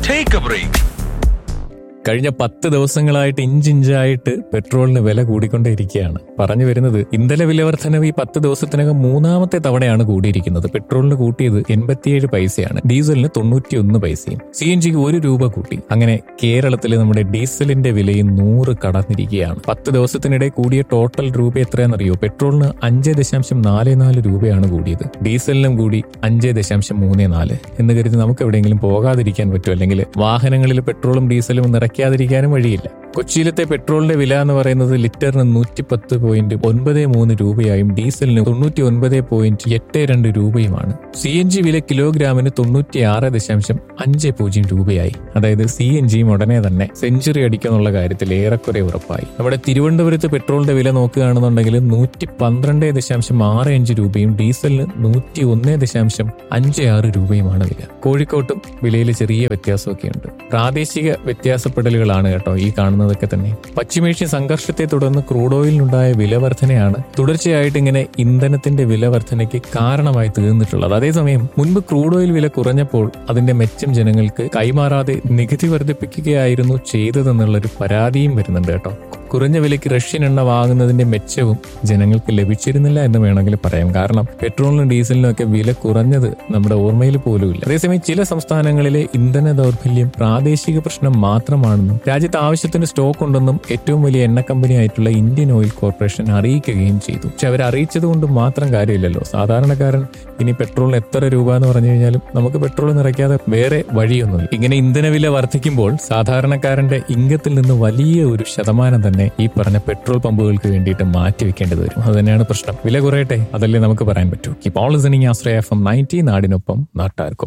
Take a break. കഴിഞ്ഞ 10 ദിവസങ്ങളായിട്ട് ഇഞ്ചിഞ്ചായിട്ട് പെട്രോളിന് വില കൂടിക്കൊണ്ടേയിരിക്കുകയാണ്. പറഞ്ഞു വരുന്നത് ഇന്ധന വില വർധനവ് ഈ 10 ദിവസത്തിനകം 3ാമത്തെ തവണയാണ് കൂടിയിരിക്കുന്നത്. പെട്രോളിന് കൂട്ടിയത് 87 പൈസയാണ്, ഡീസലിന് 91 പൈസയും, CNGക്ക് 1 രൂപ കൂട്ടി. അങ്ങനെ കേരളത്തിൽ നമ്മുടെ ഡീസലിന്റെ വിലയും 100 കടന്നിരിക്കുകയാണ്. 10 ദിവസത്തിനിടെ കൂടിയ ടോട്ടൽ രൂപ എത്രയാണെന്നറിയോ? പെട്രോളിന് 5.44 രൂപയാണ് കൂടിയത്, ഡീസലിനും കൂടി 5.34. എന്ന് കരുതി നമുക്ക് എവിടെയെങ്കിലും പോകാതിരിക്കാൻ പറ്റും, അല്ലെങ്കിൽ വാഹനങ്ങളിൽ പെട്രോളും ഡീസലും നിറയ്ക്കാതിരിക്കാനും വഴിയില്ല. കൊച്ചിയിലത്തെ പെട്രോളിന്റെ വില എന്ന് പറയുന്നത് ലിറ്ററിന് 110.93 രൂപയായും ഡീസലിന് 99.82 രൂപയുമാണ്. CNG വില കിലോഗ്രാമിന് 96.50 രൂപയായി. അതായത് CNGയും ഉടനെ തന്നെ സെഞ്ചുറി അടിക്കുന്നുള്ള കാര്യത്തിൽ ഏറെക്കുറെ ഉറപ്പായി. നമ്മുടെ തിരുവനന്തപുരത്ത് പെട്രോളിന്റെ വില നോക്കുകയാണെന്നുണ്ടെങ്കിൽ 112.65 രൂപയും ഡീസലിന് 101.56 രൂപയുമാണ് വില. കോഴിക്കോട്ടും വിലയിൽ ചെറിയ വ്യത്യാസമൊക്കെയുണ്ട്. പ്രാദേശിക വ്യത്യാസപ്പെടലുകളാണ് കേട്ടോ ഈ കാണുന്നതൊക്കെ തന്നെ. പശ്ചിമേഷ്യൻ സംഘർഷത്തെ തുടർന്ന് ക്രൂഡ് ഓയിലിനുണ്ടായ വില വർധനയാണ് തുടർച്ചയായിട്ട് ഇങ്ങനെ ഇന്ധനത്തിന്റെ വില വർധനയ്ക്ക് കാരണമായി തീർന്നിട്ടുള്ളത്. അതേസമയം മുൻപ് ക്രൂഡ് ഓയിൽ വില കുറഞ്ഞപ്പോൾ അതിന്റെ മെച്ചം ജനങ്ങൾക്ക് കൈമാറാതെ നികുതി വർദ്ധിപ്പിക്കുകയായിരുന്നു ചെയ്തതെന്നുള്ളൊരു പരാതിയും വരുന്നുണ്ട് കേട്ടോ. കുറഞ്ഞ വിലയ്ക്ക് റഷ്യൻ എണ്ണ വാങ്ങുന്നതിന്റെ മെച്ചവും ജനങ്ങൾക്ക് ലഭിച്ചിരുന്നില്ല എന്ന് വേണമെങ്കിൽ പറയാം. കാരണം പെട്രോളിനും ഡീസലിനും ഒക്കെ വില കുറഞ്ഞത് നമ്മുടെ ഓർമ്മയിൽ പോലുമില്ല. അതേസമയം ചില സംസ്ഥാനങ്ങളിലെ ഇന്ധന ദൗർബല്യം പ്രാദേശിക പ്രശ്നം മാത്രമാണെന്നും രാജ്യത്ത് ആവശ്യത്തിന് സ്റ്റോക്ക് ഉണ്ടെന്നും ഏറ്റവും വലിയ എണ്ണ കമ്പനിയായിട്ടുള്ള ഇന്ത്യൻ ഓയിൽ കോർപ്പറേഷൻ അറിയിക്കുകയും ചെയ്തു. പക്ഷെ അവർ അറിയിച്ചത് കൊണ്ട് മാത്രം കാര്യമില്ലല്ലോ. സാധാരണക്കാരൻ ഇനി പെട്രോളിന് എത്ര രൂപ എന്ന് പറഞ്ഞു കഴിഞ്ഞാലും നമുക്ക് പെട്രോൾ നിറയ്ക്കാതെ വേറെ വഴിയൊന്നുമില്ല. ഇങ്ങനെ ഇന്ധനവില വർദ്ധിക്കുമ്പോൾ സാധാരണക്കാരന്റെ ഇംഗത്തിൽ നിന്ന് വലിയ ഒരു ശതമാനം തന്നെ ഈ പറഞ്ഞ പെട്രോൾ പമ്പുകൾക്ക് വേണ്ടിയിട്ട് മാറ്റിവെക്കേണ്ടത് വരും. അത് തന്നെയാണ് പ്രശ്നം. വില കുറയട്ടെ, അതല്ലേ നമുക്ക് പറയാൻ പറ്റൂ. Keep on listening Ashraya FM 90 നാടിനൊപ്പം നാട്ടാർക്കും.